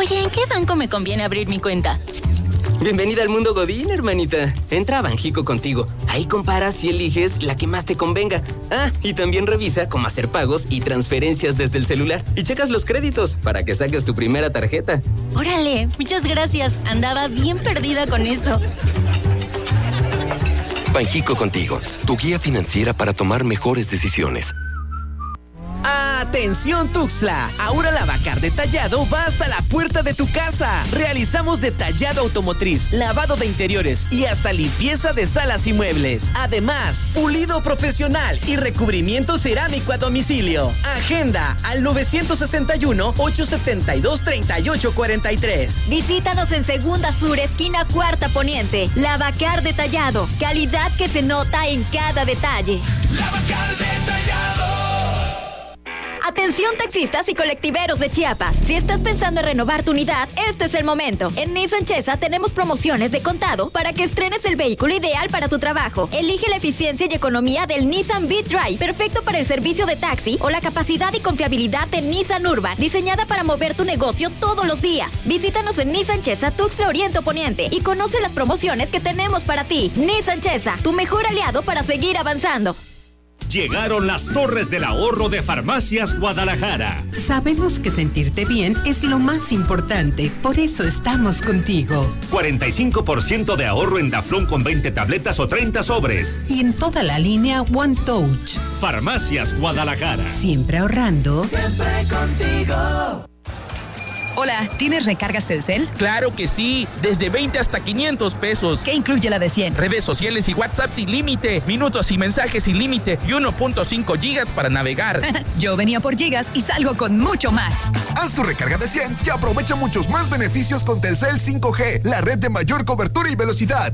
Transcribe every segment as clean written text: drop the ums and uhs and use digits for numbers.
Oye, ¿en qué banco me conviene abrir mi cuenta? Bienvenida al mundo Godín, hermanita. Entra a Banjico Contigo. Ahí comparas y eliges la que más te convenga. Ah, y también revisa cómo hacer pagos y transferencias desde el celular. Y checas los créditos para que saques tu primera tarjeta. Órale, muchas gracias. Andaba bien perdida con eso. Banjico Contigo, tu guía financiera para tomar mejores decisiones. ¡Atención Tuxtla! Ahora la Bacar Detallado va hasta la puerta de tu casa. Realizamos detallado automotriz, lavado de interiores y hasta limpieza de salas y muebles. Además, pulido profesional y recubrimiento cerámico a domicilio. Agenda al 962-872-3843. Visítanos en Segunda Sur, esquina Cuarta Poniente. La Bacar Detallado. Calidad que se nota en cada detalle. La Bacar Detallado. Atención taxistas y colectiveros de Chiapas. Si estás pensando en renovar tu unidad, este es el momento. En Nissan Chesa tenemos promociones de contado para que estrenes el vehículo ideal para tu trabajo. Elige la eficiencia y economía del Nissan V-Drive, perfecto para el servicio de taxi, o la capacidad y confiabilidad de Nissan Urban, diseñada para mover tu negocio todos los días. Visítanos en Nissan Chesa, Tuxtla Oriente Poniente, y conoce las promociones que tenemos para ti. Nissan Chesa, tu mejor aliado para seguir avanzando. Llegaron las Torres del Ahorro de Farmacias Guadalajara. Sabemos que sentirte bien es lo más importante, por eso estamos contigo. 45% de ahorro en Daflón con 20 tabletas o 30 sobres. Y en toda la línea One Touch. Farmacias Guadalajara. Siempre ahorrando. Siempre contigo. Hola, ¿tienes recargas Telcel? ¡Claro que sí! Desde 20 hasta 500 pesos. ¿Qué incluye la de 100? Redes sociales y WhatsApp sin límite, minutos y mensajes sin límite y 1.5 gigas para navegar. Yo venía por gigas y salgo con mucho más. Haz tu recarga de 100 y aprovecha muchos más beneficios con Telcel 5G, la red de mayor cobertura y velocidad.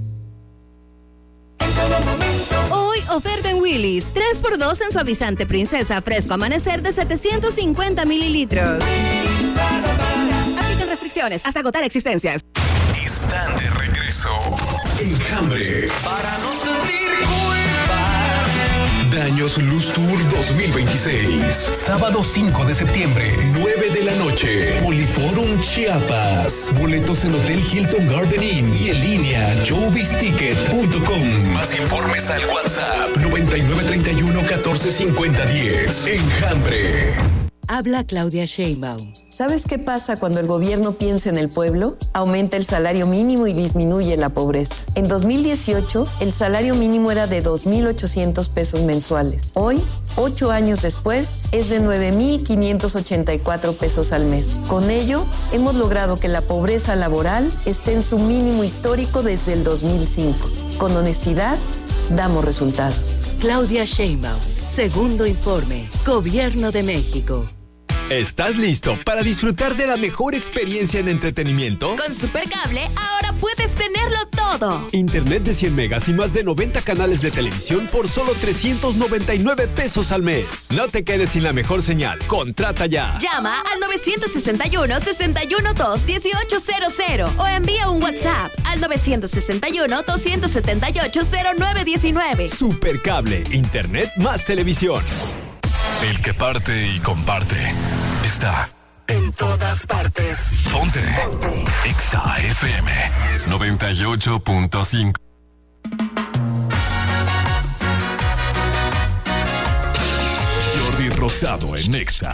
Hoy oferta en Willy's, 3x2 en suavizante princesa fresco amanecer de 750 mililitros. Aplican restricciones hasta agotar existencias. Están de regreso. Enjambre. Para no sentir culpa. Daños Luz Tour 2026. Sábado 5 de septiembre, 9 de la noche. Poliforum Chiapas. Boletos en Hotel Hilton Garden Inn y en línea showbizticket.com. Más informes al WhatsApp 9931 1450 10. Enjambre. Habla Claudia Sheinbaum. ¿Sabes qué pasa cuando el gobierno piensa en el pueblo? Aumenta el salario mínimo y disminuye la pobreza. En 2018, el salario mínimo era de 2,800 pesos mensuales. Hoy, 8 años después, es de 9,584 pesos al mes. Con ello, hemos logrado que la pobreza laboral esté en su mínimo histórico desde el 2005. Con honestidad, damos resultados. Claudia Sheinbaum. Segundo informe. Gobierno de México. ¿Estás listo para disfrutar de la mejor experiencia en entretenimiento? Con Supercable ahora puedes tenerlo todo. Internet de 100 megas y más de 90 canales de televisión por solo 399 pesos al mes. No te quedes sin la mejor señal. Contrata ya. Llama al 961-612-1800 o envía un WhatsApp al 961-278-0919. Supercable, Internet más televisión. El que parte y comparte está en todas partes. Ponte. Exa FM 98.5. Jordi Rosado en Exa.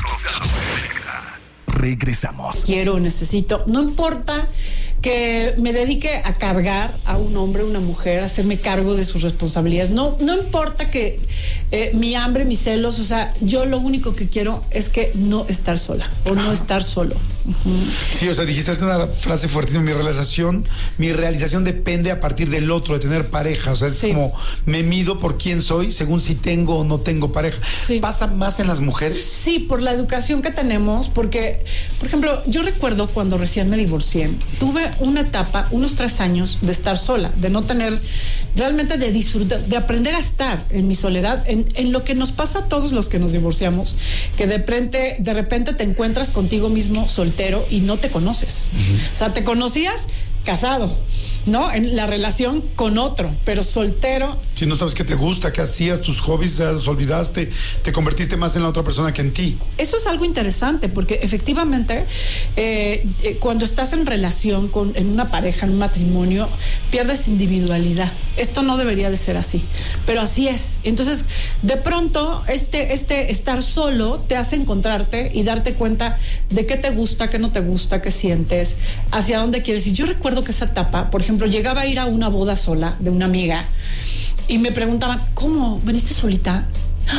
Regresamos. Necesito, no importa que me dedique a cargar a un hombre, una mujer, a hacerme cargo de sus responsabilidades. No importa que mi hambre, mis celos, o sea, yo lo único que quiero es que no estar sola o no estar solo. Sí, o sea, dijiste ahorita una frase fuertísima, mi realización depende a partir del otro, de tener pareja, o sea, es como me mido por quién soy según si tengo o no tengo pareja. ¿Pasa más en las mujeres? Sí, por la educación que tenemos, porque, por ejemplo, yo recuerdo cuando recién me divorcié, tuve una etapa, unos 3 años de estar sola, de no tener, realmente de disfrutar, de aprender a estar en mi soledad, en lo que nos pasa a todos los que nos divorciamos, que de repente te encuentras contigo mismo soltero y no te conoces. O sea, te conocías casado, ¿no? En la relación con otro, pero soltero. Si no sabes qué te gusta, qué hacías, tus hobbies, ya los olvidaste, te convertiste más en la otra persona que en ti. Eso es algo interesante, porque efectivamente, cuando estás en relación en una pareja, en un matrimonio, pierdes individualidad. Esto no debería de ser así, pero así es. Entonces, de pronto, este estar solo te hace encontrarte y darte cuenta de qué te gusta, qué no te gusta, qué sientes, hacia dónde quieres. Y yo recuerdo que esa etapa, por ejemplo, llegaba a ir a una boda sola de una amiga y me preguntaban, ¿cómo? ¿Veniste solita?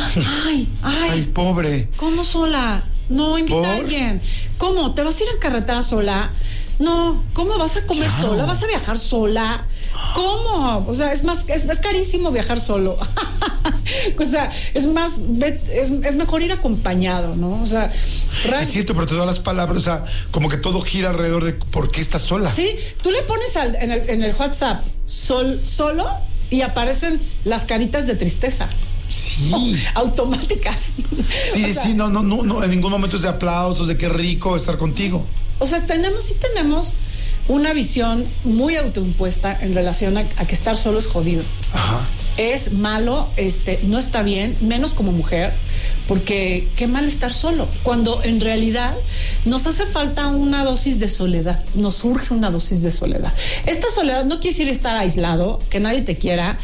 Ay, pobre. ¿Cómo sola? No, invita a alguien. ¿Cómo? ¿Te vas a ir a carretera sola? No. ¿Cómo vas a comer sola? ¿Vas a viajar sola? ¿Cómo? O sea, es carísimo viajar solo. O sea, es mejor ir acompañado, ¿no? O sea, es cierto, pero te doy las palabras, o sea, como que todo gira alrededor de por qué estás sola. Sí, tú le pones en el WhatsApp solo y aparecen las caritas de tristeza. Sí. Automáticas. Sí, no, en ningún momento es de aplausos, de qué rico estar contigo. O sea, tenemos una visión muy autoimpuesta en relación a que estar solo es jodido. Ajá. Es malo, no está bien, menos como mujer, porque qué mal estar solo, cuando en realidad nos hace falta una dosis de soledad, nos surge una dosis de soledad. Esta soledad no quiere decir estar aislado, que nadie te quiera,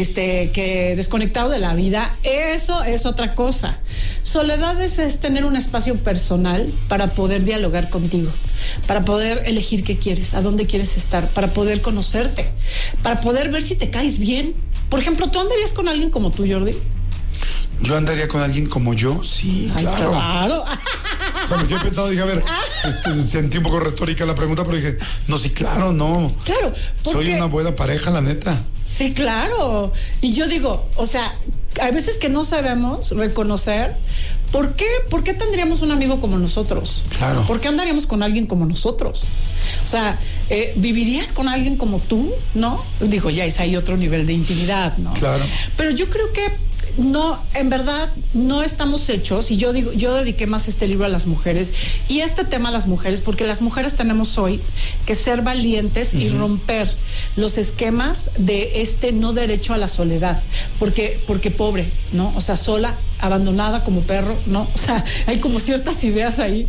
que desconectado de la vida, eso es otra cosa. Soledad es tener un espacio personal para poder dialogar contigo, para poder elegir qué quieres, a dónde quieres estar, para poder conocerte, para poder ver si te caes bien. Por ejemplo, ¿tú andarías con alguien como tú, Jordi? ¿Yo andaría con alguien como yo? Sí, claro. Claro. O sea, me quedé pensado, dije, a ver, sentí un poco retórica la pregunta, pero dije, no, sí, claro, no. Claro. Soy una buena pareja, la neta. Sí, claro. Y yo digo, o sea, hay veces que no sabemos reconocer ¿por qué tendríamos un amigo como nosotros? Claro. ¿Por qué andaríamos con alguien como nosotros? O sea, ¿vivirías con alguien como tú? ¿No? Digo, ya es ahí otro nivel de intimidad, ¿no? Claro. Pero yo creo que no, en verdad, no estamos hechos, y yo dediqué más este libro a las mujeres y este tema a las mujeres, porque las mujeres tenemos hoy que ser valientes y romper los esquemas de no derecho a la soledad, porque pobre, ¿no? O sea, sola, abandonada como perro, ¿no? O sea, hay como ciertas ideas ahí,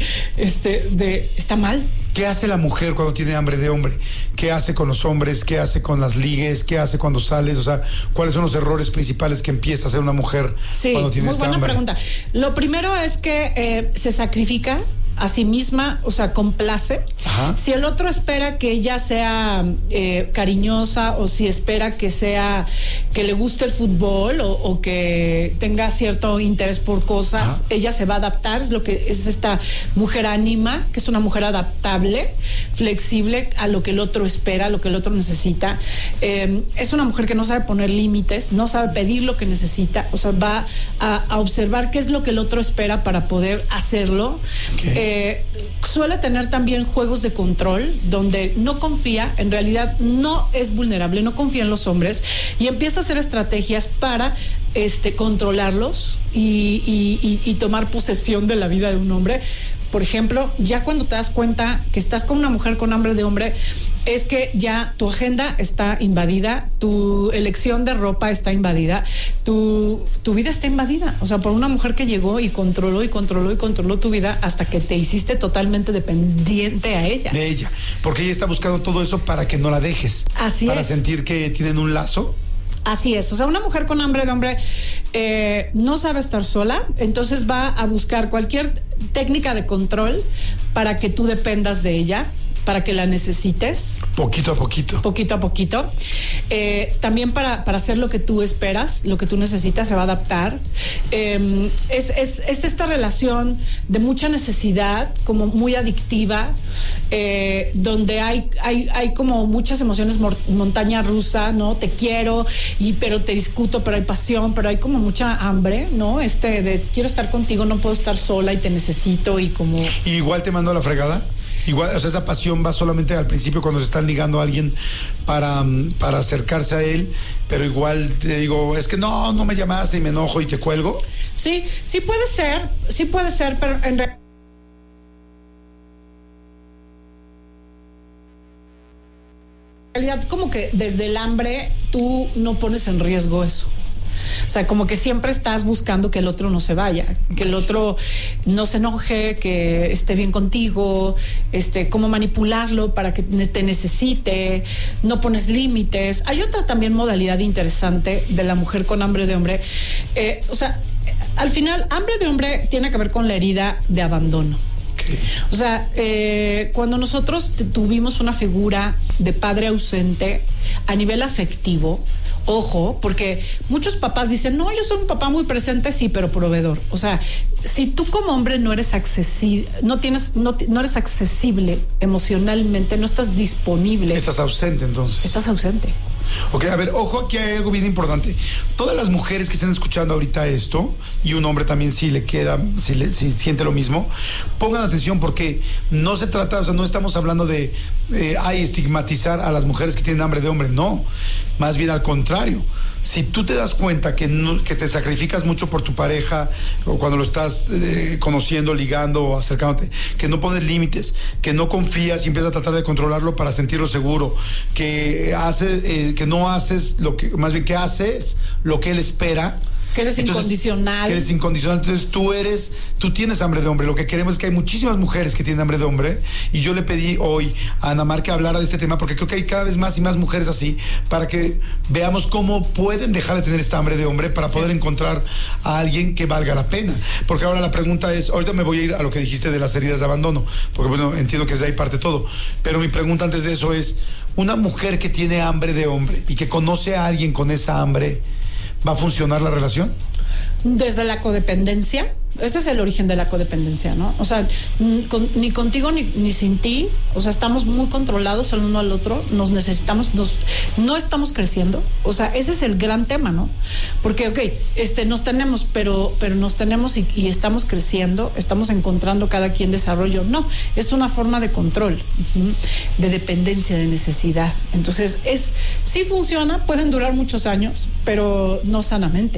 está mal. ¿Qué hace la mujer cuando tiene hambre de hombre? ¿Qué hace con los hombres? ¿Qué hace con las ligues? ¿Qué hace cuando sales? O sea, ¿cuáles son los errores principales que empieza a hacer una mujer cuando tiene esta hambre? Muy buena pregunta. Lo primero es que se sacrifica a sí misma, o sea, complace. Ajá. Si el otro espera que ella sea cariñosa, o si espera que le guste el fútbol, o que tenga cierto interés por cosas, ajá, ella se va a adaptar. Es lo que es esta mujer ánima, que es una mujer adaptable, flexible a lo que el otro espera, a lo que el otro necesita. Es una mujer que no sabe poner límites, no sabe pedir lo que necesita, o sea, va a observar qué es lo que el otro espera para poder hacerlo. Okay. Suele tener también juegos de control donde no confía, en realidad no es vulnerable, no confía en los hombres y empieza a hacer estrategias para controlarlos y tomar posesión de la vida de un hombre. Por ejemplo, ya cuando te das cuenta que estás con una mujer con hambre de hombre, es que ya tu agenda está invadida, tu elección de ropa está invadida, tu vida está invadida. O sea, por una mujer que llegó y controló tu vida hasta que te hiciste totalmente dependiente a ella. De ella. Porque ella está buscando todo eso para que no la dejes. Así para es. Para sentir que tienen un lazo. Así es, o sea, una mujer con hambre de hombre no sabe estar sola, entonces va a buscar cualquier técnica de control para que tú dependas de ella, para que la necesites. Poquito a poquito. Poquito a poquito. También para hacer lo que tú esperas, lo que tú necesitas, se va a adaptar. Es esta relación de mucha necesidad, como muy adictiva, donde hay como muchas emociones, montaña rusa, ¿no? Te quiero, pero te discuto, pero hay pasión, pero hay como mucha hambre, ¿no? De quiero estar contigo, no puedo estar sola y te necesito y como... ¿Y igual te mando a la fregada? Igual, o sea, esa pasión va solamente al principio cuando se están ligando a alguien para acercarse a él, pero igual te digo, es que no me llamaste y me enojo y te cuelgo. Sí puede ser, pero en realidad... realidad como que desde el hambre tú no pones en riesgo eso. O sea, como que siempre estás buscando que el otro no se vaya, que el otro no se enoje, que esté bien contigo, cómo manipularlo para que te necesite, no pones límites. Hay otra también modalidad interesante de la mujer con hambre de hombre. O sea, al final, hambre de hombre tiene que ver con la herida de abandono. O sea, cuando nosotros tuvimos una figura de padre ausente a nivel afectivo, ojo, porque muchos papás dicen, no, yo soy un papá muy presente, sí, pero proveedor. O sea, si tú como hombre no eres accesible, no eres accesible emocionalmente, no estás disponible. Estás ausente, entonces. Estás ausente. Ok, a ver, ojo, aquí hay algo bien importante. Todas las mujeres que estén escuchando ahorita esto, y un hombre también si le queda, si siente lo mismo, pongan atención porque no se trata, o sea, no estamos hablando de estigmatizar a las mujeres que tienen hambre de hombre, no, más bien al contrario. Si tú te das cuenta que te sacrificas mucho por tu pareja, o cuando lo estás conociendo, ligando o acercándote, que no pones límites, que no confías y empiezas a tratar de controlarlo para sentirlo seguro, que no haces lo que, más bien que haces lo que él espera. Que eres incondicional. Que eres incondicional. Entonces tú tienes hambre de hombre. Lo que queremos es que hay muchísimas mujeres que tienen hambre de hombre. Y yo le pedí hoy a Ana Mar que hablara de este tema porque creo que hay cada vez más y más mujeres así para que veamos cómo pueden dejar de tener esta hambre de hombre para poder encontrar a alguien que valga la pena. Porque ahora la pregunta es, ahorita me voy a ir a lo que dijiste de las heridas de abandono, porque bueno, entiendo que desde ahí parte todo. Pero mi pregunta antes de eso es, una mujer que tiene hambre de hombre y que conoce a alguien con esa hambre, ¿va a funcionar la relación? Desde la codependencia, ese es el origen de la codependencia, ¿no? O sea, ni contigo ni sin ti, o sea, estamos muy controlados el uno al otro, nos necesitamos, no estamos creciendo, o sea, ese es el gran tema, ¿no? Porque, nos tenemos, pero nos tenemos y estamos creciendo, estamos encontrando cada quien desarrollo, no, es una forma de control, de dependencia, de necesidad. Entonces, sí funciona, pueden durar muchos años, pero no sanamente.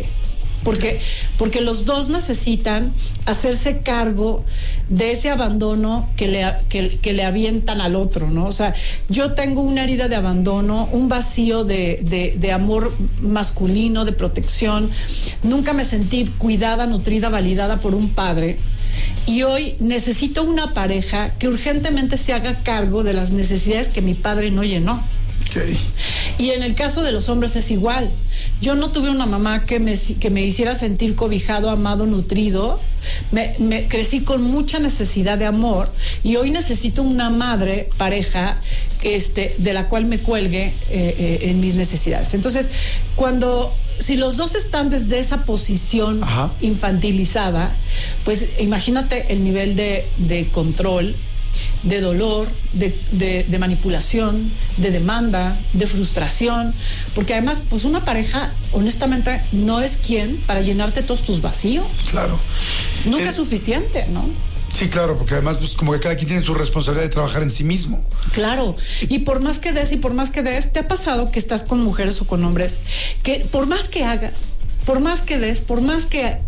Porque los dos necesitan hacerse cargo de ese abandono que le avientan al otro, ¿no? O sea, yo tengo una herida de abandono, un vacío de amor masculino, de protección. Nunca me sentí cuidada, nutrida, validada por un padre. Y hoy necesito una pareja que urgentemente se haga cargo de las necesidades que mi padre no llenó. Okay. Y en el caso de los hombres es igual. Yo no tuve una mamá que me hiciera sentir cobijado, amado, nutrido. Me crecí con mucha necesidad de amor y hoy necesito una madre, pareja, de la cual me cuelgue en mis necesidades. Entonces, si los dos están desde esa posición infantilizada, pues imagínate el nivel de control, de dolor, de manipulación, de demanda, de frustración, porque además, pues una pareja, honestamente, no es quien para llenarte todos tus vacíos. Claro. Nunca es suficiente, ¿no? Sí, claro, porque además, pues como que cada quien tiene su responsabilidad de trabajar en sí mismo. Claro, y por más que des, ¿te ha pasado que estás con mujeres o con hombres que por más que hagas, por más que des, por más que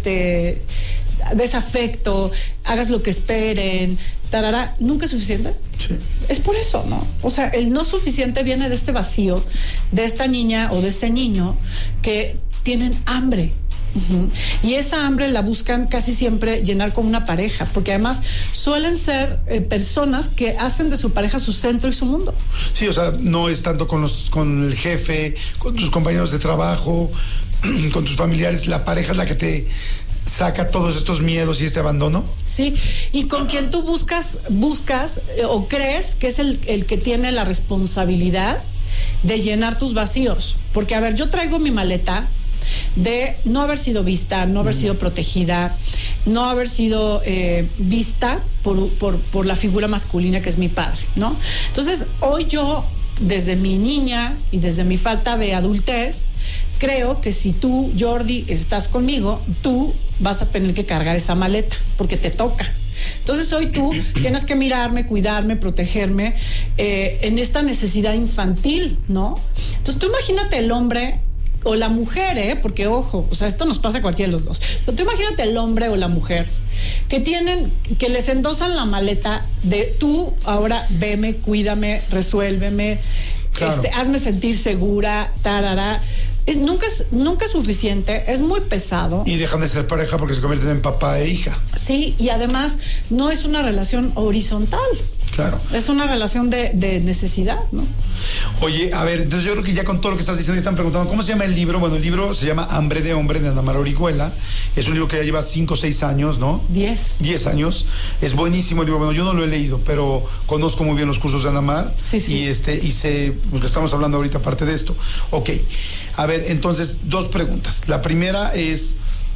desafecto, hagas lo que esperen, nunca es suficiente? Sí. Es por eso, ¿no? O sea, el no suficiente viene de este vacío, de esta niña o de este niño que tienen hambre. Y esa hambre la buscan casi siempre llenar con una pareja, porque además suelen ser personas que hacen de su pareja su centro y su mundo. Sí, o sea, no es tanto con el jefe, con tus compañeros de trabajo, con tus familiares, la pareja es la que te saca todos estos miedos y este abandono. Sí, y con quien tú buscas o crees que es el que tiene la responsabilidad de llenar tus vacíos. Porque, a ver, yo traigo mi maleta de no haber sido vista, no haber sido protegida, no haber sido vista por la figura masculina que es mi padre, ¿no? Entonces, hoy yo, desde mi niña y desde mi falta de adultez, creo que si tú, Jordi, estás conmigo, tú vas a tener que cargar esa maleta, porque te toca. Entonces hoy tú tienes que mirarme, cuidarme, protegerme en esta necesidad infantil, ¿no? Entonces tú imagínate el hombre o la mujer, porque ojo, o sea, esto nos pasa a cualquiera de los dos. Entonces, tú imagínate el hombre o la mujer que les endosan la maleta de tú ahora veme, cuídame, resuélveme, claro. Hazme sentir segura, tarara. Nunca es suficiente, es muy pesado. Y dejan de ser pareja porque se convierten en papá e hija. Sí, y además no es una relación horizontal. Claro. Es una relación de necesidad, ¿no? Oye, a ver, entonces yo creo que ya con todo lo que estás diciendo, ya están preguntando, ¿cómo se llama el libro? Bueno, el libro se llama Hambre de Hombre, de Ana María Orihuela. Es un libro que ya lleva 5 o 6 años, ¿no? 10 años. Es buenísimo el libro. Bueno, yo no lo he leído, pero conozco muy bien los cursos de Ana Mar. Sí. Y sé, pues lo estamos hablando ahorita aparte de esto. Ok. A ver, entonces, 2 preguntas. La primera es,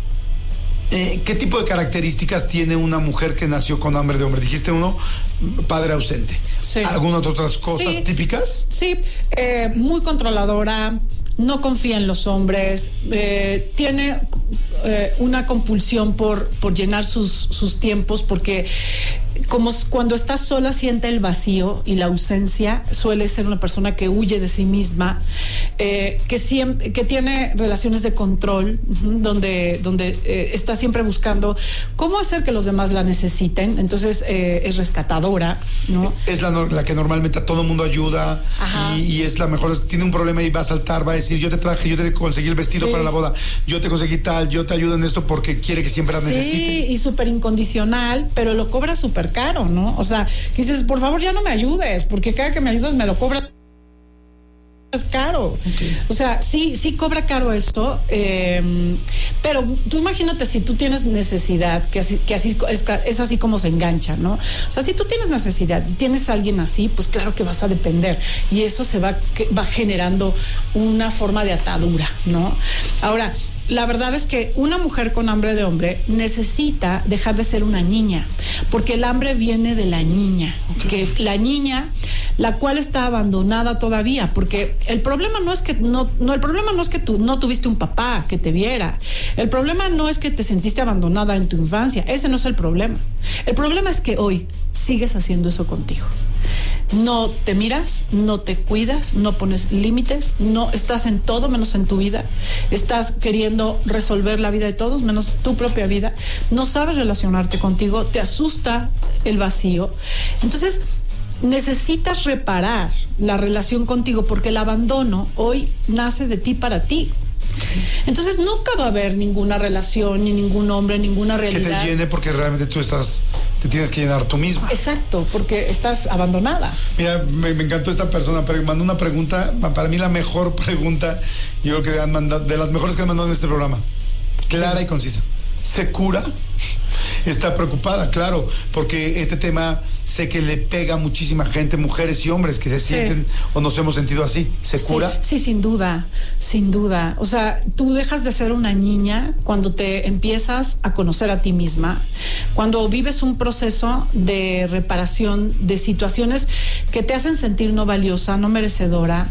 ¿qué tipo de características tiene una mujer que nació con hambre de hombre? Dijiste uno, padre ausente. Sí. ¿Algunas otras cosas típicas? Sí, muy controladora, no confía en los hombres, tiene una compulsión por llenar sus tiempos, porque como cuando está sola siente el vacío y la ausencia. Suele ser una persona que huye de sí misma, que tiene relaciones de control, donde está siempre buscando cómo hacer que los demás la necesiten. Entonces es rescatadora, ¿no? Es la que normalmente a todo mundo ayuda y es la mejor. Tiene un problema y va a saltar, va a decir, yo te traje, yo te conseguí el vestido para la boda, yo te conseguí tal, yo te ayudo en esto porque quiere que siempre la necesite. Sí, y súper incondicional, pero lo cobra súper caro, ¿no? O sea, dices, por favor ya no me ayudes, porque cada que me ayudas me lo cobra. Es caro. Okay. O sea, sí cobra caro esto, pero tú imagínate si tú tienes necesidad, que así es así como se engancha, ¿no? O sea, si tú tienes necesidad y tienes a alguien así, pues claro que vas a depender, y eso va generando una forma de atadura, ¿no? Ahora, la verdad es que una mujer con hambre de hombre necesita dejar de ser una niña, porque el hambre viene de la niña, que la niña, la cual está abandonada todavía, porque el problema no es que tú no tuviste un papá que te viera. El problema no es que te sentiste abandonada en tu infancia. Ese no es el problema. El problema es que hoy sigues haciendo eso contigo. No te miras, no te cuidas, no pones límites, no estás en todo menos en tu vida. Estás queriendo resolver la vida de todos menos tu propia vida. No sabes relacionarte contigo, te asusta el vacío. Entonces, necesitas reparar la relación contigo, porque el abandono hoy nace de ti para ti. Entonces nunca va a haber ninguna relación, ni ningún hombre, ninguna realidad que te llene, porque realmente te tienes que llenar tú misma. Exacto, porque estás abandonada. Mira, me encantó esta persona, pero mandó una pregunta, para mí la mejor pregunta, yo creo que han mandado, de las mejores que han mandado en este programa, clara y concisa. ¿Se cura? Está preocupada, claro, porque este tema sé que le pega a muchísima gente, mujeres y hombres que se sienten o nos hemos sentido así. ¿Se cura? Sí, sin duda, sin duda. O sea, tú dejas de ser una niña cuando te empiezas a conocer a ti misma, cuando vives un proceso de reparación de situaciones que te hacen sentir no valiosa, no merecedora.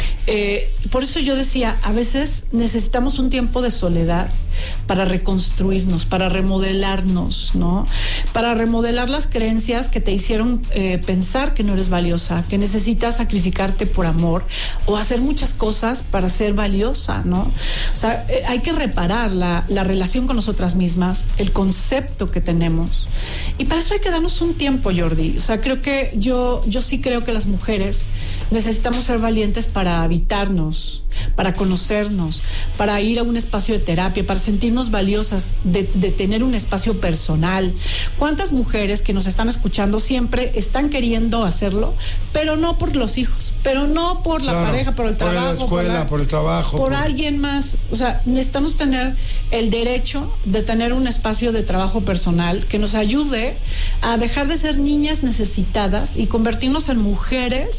Por eso yo decía, a veces necesitamos un tiempo de soledad para reconstruirnos, para remodelarnos, ¿no? Para remodelar las creencias que te hicieron pensar que no eres valiosa, que necesitas sacrificarte por amor o hacer muchas cosas para ser valiosa, ¿no? O sea, hay que reparar la relación con nosotras mismas, el concepto que tenemos, y para eso hay que darnos un tiempo, Jordi. O sea, creo que yo sí creo que las mujeres necesitamos ser valientes para habitarnos, para conocernos, para ir a un espacio de terapia, para sentirnos valiosas, de tener un espacio personal. ¿Cuántas mujeres que nos están escuchando siempre están queriendo hacerlo, pero no por los hijos, pero no por la pareja, por el trabajo, por la escuela, por el trabajo, por alguien más? O sea, necesitamos tener el derecho de tener un espacio de trabajo personal que nos ayude a dejar de ser niñas necesitadas y convertirnos en mujeres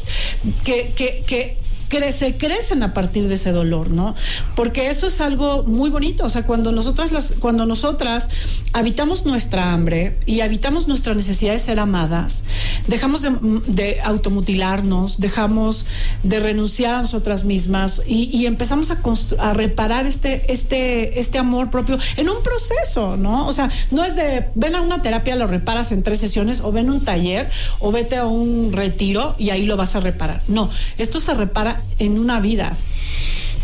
que crecen a partir de ese dolor, ¿no? Porque eso es algo muy bonito. O sea, cuando nosotras habitamos nuestra hambre y habitamos nuestra necesidad de ser amadas, dejamos de automutilarnos, dejamos de renunciar a nosotras mismas y empezamos a reparar este amor propio en un proceso, ¿no? O sea, no es de ven a una terapia, lo reparas en 3 sesiones, o ven a un taller, o vete a un retiro y ahí lo vas a reparar. No, esto se repara en una vida.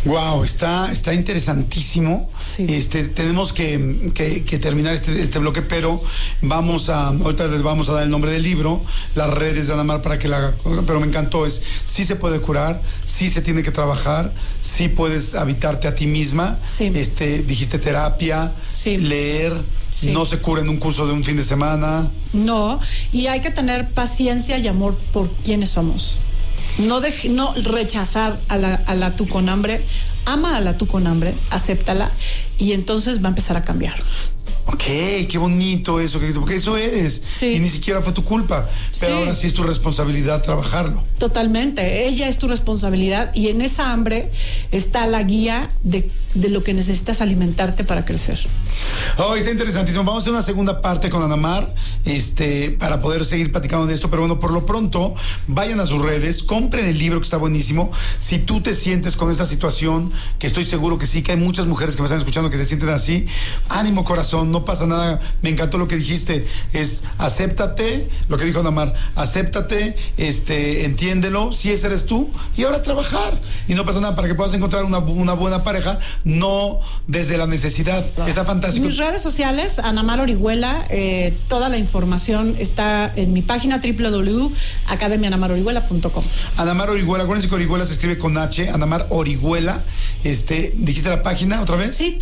Wow, está interesantísimo. Sí. Tenemos que terminar este bloque, pero ahorita les vamos a dar el nombre del libro, las redes de Ana Mar para que pero me encantó, sí se puede curar, sí se tiene que trabajar, sí puedes habitarte a ti misma. Sí. Dijiste terapia, sí. Leer, sí. No se cura en un curso de un fin de semana. No, y hay que tener paciencia y amor por quienes somos. No rechazar a la tú con hambre, ama a la tú con hambre, acéptala y entonces va a empezar a cambiar. Ok, qué bonito eso, porque eso eres. Sí. Y ni siquiera fue tu culpa, pero ahora sí es tu responsabilidad trabajarlo. Totalmente, ella es tu responsabilidad y en esa hambre está la guía de lo que necesitas alimentarte para crecer. Oh, está interesantísimo. Vamos a hacer una segunda parte con Ana Mar, para poder seguir platicando de esto, pero bueno, por lo pronto, vayan a sus redes, compren el libro que está buenísimo. Si tú te sientes con esta situación, que estoy seguro que sí, que hay muchas mujeres que me están escuchando que se sienten así, ánimo corazón, no pasa nada. Me encantó lo que dijiste, acéptate, lo que dijo Ana Mar, acéptate, entiéndelo, si ese eres tú, y ahora trabajar, y no pasa nada, para que puedas encontrar una buena pareja, no desde la necesidad. Está fantástico. Mis redes sociales, Ana Mar Orihuela, toda la información está en mi página www.academianamarorihuela.com. Ana Mar Orihuela, acuérdense que Orihuela se escribe con H, Ana Mar Orihuela. ¿Dijiste la página otra vez? Sí,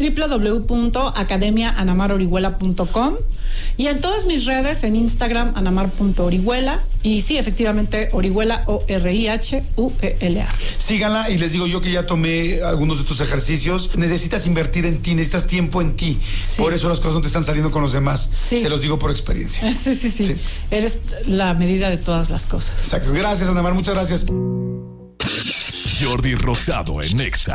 www.academianamarorihuela.com. Y en todas mis redes, en Instagram, anamar.orihuela. Y sí, efectivamente, Orihuela, ORIHUELA. Síganla, y les digo yo que ya tomé algunos de tus ejercicios. Necesitas invertir en ti, necesitas tiempo en ti. Sí. Por eso las cosas no te están saliendo con los demás. Sí. Se los digo por experiencia. Sí. Eres la medida de todas las cosas. Exacto. Gracias, Ana Mar, muchas gracias. Jordi Rosado en Exa.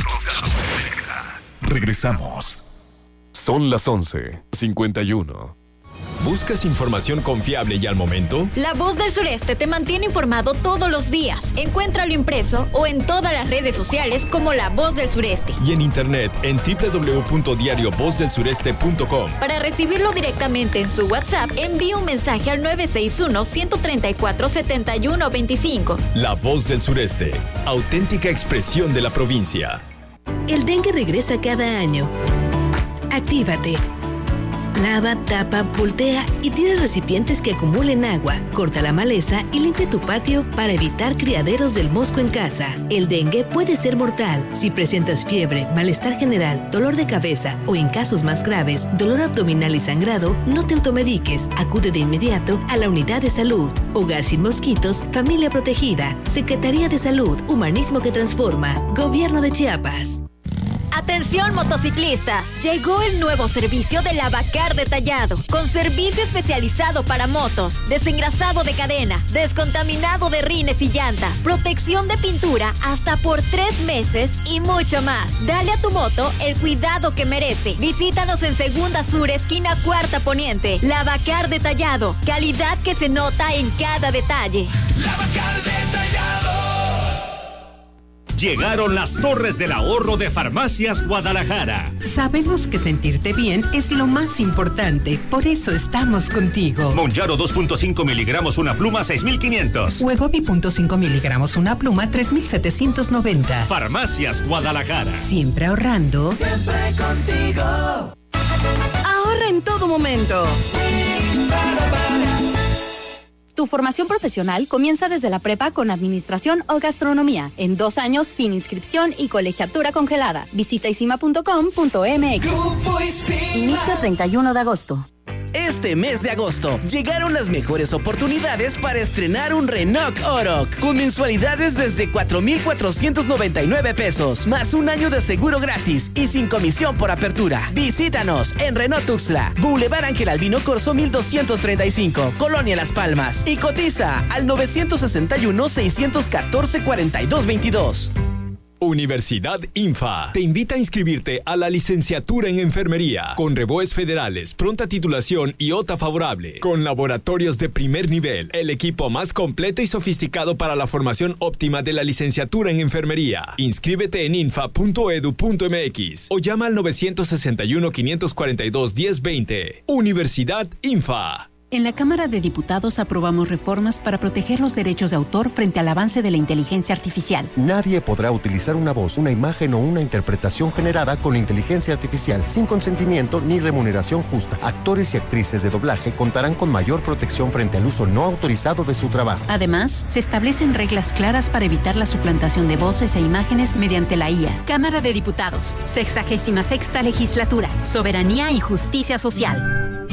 Regresamos. Son las 11:51. ¿Buscas información confiable y al momento? La Voz del Sureste te mantiene informado todos los días. Encuéntralo impreso o en todas las redes sociales como La Voz del Sureste. Y en internet en www.diariovozdelsureste.com. Para recibirlo directamente en su WhatsApp, envíe un mensaje al 961-134-7125. La Voz del Sureste, auténtica expresión de la provincia. El dengue regresa cada año. Actívate. Lava, tapa, voltea y tira recipientes que acumulen agua. Corta la maleza y limpia tu patio para evitar criaderos del mosco en casa. El dengue puede ser mortal. Si presentas fiebre, malestar general, dolor de cabeza o en casos más graves, dolor abdominal y sangrado, no te automediques. Acude de inmediato a la unidad de salud. Hogar sin mosquitos, familia protegida. Secretaría de Salud, Humanismo que Transforma. Gobierno de Chiapas. Atención motociclistas, llegó el nuevo servicio de Lavacar Detallado, con servicio especializado para motos, desengrasado de cadena, descontaminado de rines y llantas, protección de pintura hasta por 3 meses y mucho más. Dale a tu moto el cuidado que merece. Visítanos en Segunda Sur, esquina Cuarta Poniente. Lavacar Detallado, calidad que se nota en cada detalle. Lavacar Detallado. Llegaron las Torres del Ahorro de Farmacias Guadalajara. Sabemos que sentirte bien es lo más importante, por eso estamos contigo. Monjaro 2.5 miligramos una pluma 6,500. Wegovy 0.5 miligramos una pluma 3,790. Farmacias Guadalajara. Siempre ahorrando. Siempre contigo. Ahorra en todo momento. Tu formación profesional comienza desde la prepa con administración o gastronomía, en 2 años sin inscripción y colegiatura congelada. Visita isima.com.mx. Inicio 31 de agosto. Este mes de agosto llegaron las mejores oportunidades para estrenar un Renault Oroch con mensualidades desde 4,499 pesos, más 1 año de seguro gratis y sin comisión por apertura. Visítanos en Renault Tuxtla, Boulevard Ángel Albino Corzo 1235, Colonia Las Palmas, y cotiza al 961-614-4222. Universidad INFA te invita a inscribirte a la licenciatura en enfermería con reboes federales, pronta titulación y OTA favorable, con laboratorios de primer nivel, el equipo más completo y sofisticado para la formación óptima de la licenciatura en enfermería. Inscríbete en infa.edu.mx o llama al 961-542-1020. Universidad INFA. En la Cámara de Diputados aprobamos reformas para proteger los derechos de autor frente al avance de la inteligencia artificial. Nadie podrá utilizar una voz, una imagen o una interpretación generada con inteligencia artificial sin consentimiento ni remuneración justa. Actores y actrices de doblaje contarán con mayor protección frente al uso no autorizado de su trabajo. Además, se establecen reglas claras para evitar la suplantación de voces e imágenes mediante la IA. Cámara de Diputados, 66ª Legislatura, Soberanía y Justicia Social.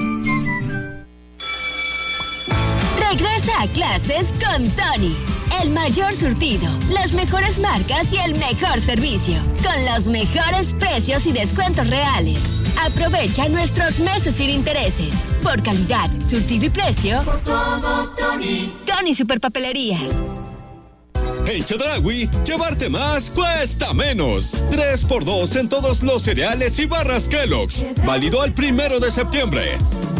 Regresa a clases con Tony. El mayor surtido, las mejores marcas y el mejor servicio. Con los mejores precios y descuentos reales. Aprovecha nuestros meses sin intereses. Por calidad, surtido y precio. Por todo, Tony. Tony Superpapelerías. En Chedraui, llevarte más cuesta menos. 3x2 en todos los cereales y barras Kellogg's. Válido al 1 de septiembre.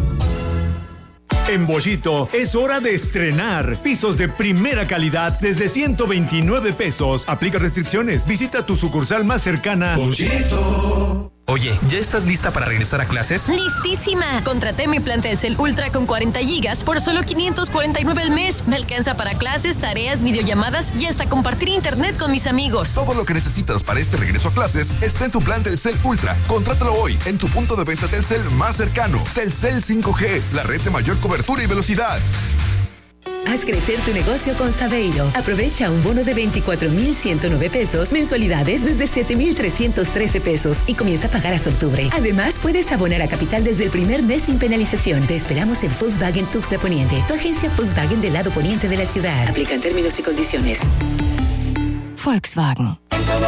En Bollito es hora de estrenar pisos de primera calidad desde 129 pesos. Aplica restricciones. Visita tu sucursal más cercana. Bollito. Oye, ¿ya estás lista para regresar a clases? ¡Listísima! Contraté mi plan Telcel Ultra con 40 gigas por solo 549 al mes. Me alcanza para clases, tareas, videollamadas y hasta compartir internet con mis amigos. Todo lo que necesitas para este regreso a clases está en tu plan Telcel Ultra. Contrátalo hoy en tu punto de venta Telcel más cercano. Telcel 5G, la red de mayor cobertura y velocidad. Haz crecer tu negocio con Saveiro. Aprovecha un bono de 24,109 pesos, mensualidades desde 7,313 pesos y comienza a pagar hasta octubre. Además, puedes abonar a capital desde el primer mes sin penalización. Te esperamos en Volkswagen Tuxtla Poniente, tu agencia Volkswagen del lado poniente de la ciudad. Aplican términos y condiciones. Volkswagen.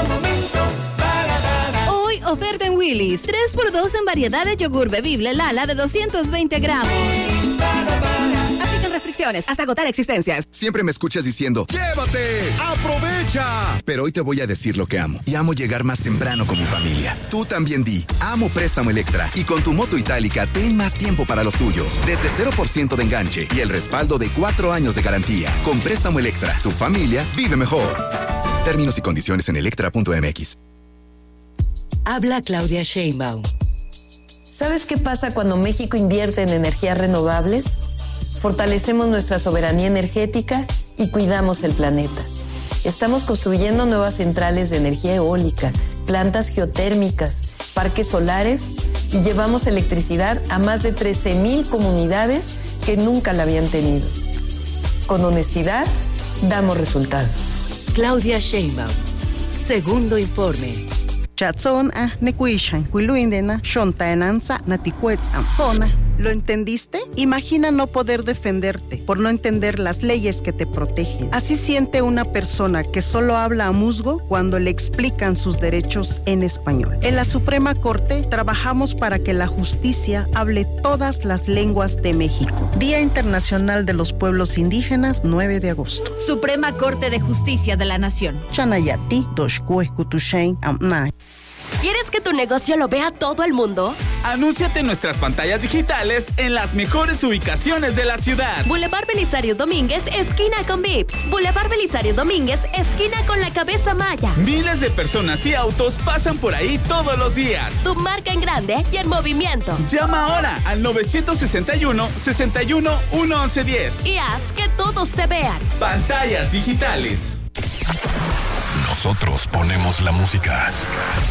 Hoy, oferta en Willy's. 3x2 en variedad de yogur bebible Lala de 220 gramos. Restricciones hasta agotar existencias. Siempre me escuchas diciendo ¡llévate! ¡Aprovecha! Pero hoy te voy a decir lo que amo. Y amo llegar más temprano con mi familia. Tú también di amo Préstamo Electra. Y con tu moto itálica ten más tiempo para los tuyos. Desde 0% de enganche y el respaldo de 4 años de garantía. Con Préstamo Electra, tu familia vive mejor. Términos y condiciones en electra.mx. Habla Claudia Sheinbaum. ¿Sabes qué pasa cuando México invierte en energías renovables? Fortalecemos nuestra soberanía energética y cuidamos el planeta. Estamos construyendo nuevas centrales de energía eólica, plantas geotérmicas, parques solares y llevamos electricidad a más de 13,000 comunidades que nunca la habían tenido. Con honestidad, damos resultados. Claudia Sheinbaum. Segundo informe. ¿Lo entendiste? Imagina no poder defenderte por no entender las leyes que te protegen. Así siente una persona que solo habla a musgo cuando le explican sus derechos en español. En la Suprema Corte trabajamos para que la justicia hable todas las lenguas de México. Día Internacional de los Pueblos Indígenas, 9 de agosto. Suprema Corte de Justicia de la Nación. Chanayati, Doshkue, Kutushain, Amnay. ¿Quieres que tu negocio lo vea todo el mundo? Anúnciate en nuestras pantallas digitales en las mejores ubicaciones de la ciudad. Boulevard Belisario Domínguez, esquina con Vips. Boulevard Belisario Domínguez, esquina con la Cabeza Maya. Miles de personas y autos pasan por ahí todos los días. Tu marca en grande y en movimiento. Llama ahora al 961-61-1110. Y haz que todos te vean. Pantallas digitales. Nosotros ponemos la música.